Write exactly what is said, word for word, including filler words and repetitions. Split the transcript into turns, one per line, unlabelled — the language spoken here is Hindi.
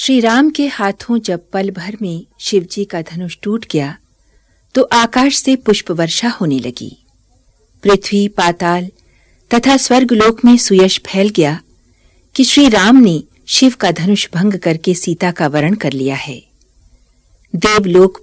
श्री राम के हाथों जब पल भर में शिवजी का धनुष टूट गया तो आकाश से पुष्प वर्षा होने लगी। पृथ्वी, पाताल तथा स्वर्गलोक में सुयश फैल गया कि श्री राम ने शिव का धनुष भंग करके सीता का वरण कर लिया है। देवलोक